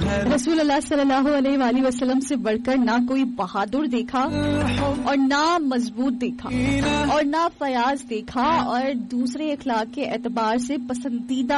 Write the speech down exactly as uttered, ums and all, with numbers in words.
रसूलुल्लाह सल्लल्लाहु अलैहि वसल्लम से बढ़कर ना कोई बहादुर देखा और ना मजबूत देखा और ना फयाज देखा और दूसरे अखलाक के एतबार से पसंदीदा